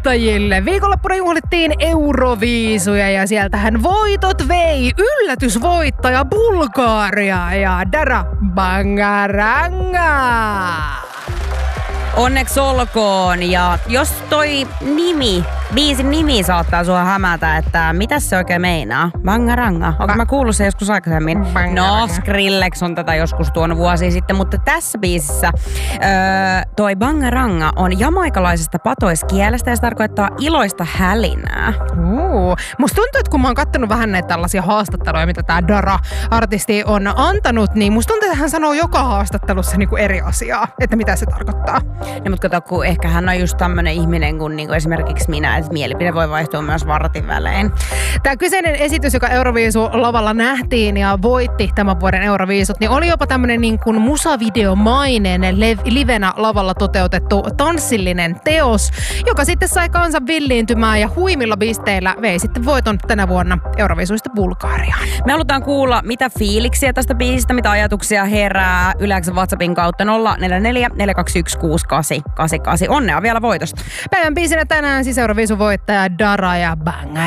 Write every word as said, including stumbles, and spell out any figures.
voittajille. Viikonloppuna juhlittiin Euroviisuja ja sieltähän voitot vei yllätysvoittaja Bulgaria ja Dara Bangaranga. Onneksi olkoon. Ja jos toi nimi, biisin nimi saattaa sua hämätä, että mitä se oikein meinaa? Bangaranga. Onko ba- mä kuullut se joskus aikaisemmin? Bangaranga. No, Skrillex on tätä joskus tuonut vuosia sitten, mutta tässä biisissä öö, toi Bangaranga on jamaikalaisesta patoiskielestä ja se tarkoittaa iloista hälinää. Uh, musta tuntuu, että kun mä oon kattonut vähän näitä tällaisia haastatteluja, mitä tää Dara-artisti on antanut, niin musta tuntuu, että hän sanoo joka haastattelussa niinku eri asiaa, että mitä se tarkoittaa. No, mutta kato, kun ehkä hän on just tämmönen ihminen kuin niinku esimerkiksi minä, että mielipide voi vaihtua myös vartin välein. Tämä kyseinen esitys, joka Euroviisu-lavalla nähtiin ja voitti tämän vuoden Euroviisut, niin oli jopa tämmönen niin kuin musavideomainen livenä lavalla toteutettu tanssillinen teos, joka sitten sai kansan villiintymään ja huimilla pisteillä vei sitten voiton tänä vuonna Euroviisuista Bulgariaan. Me halutaan kuulla, mitä fiiliksiä tästä biisistä, mitä ajatuksia herää Yle X:n WhatsAppin kautta nolla neljä neljä neljä kaksi yksi kuusi kahdeksan kahdeksan kahdeksan. Onnea vielä voitosta. Päivän biisinä tänään siis Euroviisun voittaja Dara ja Banga.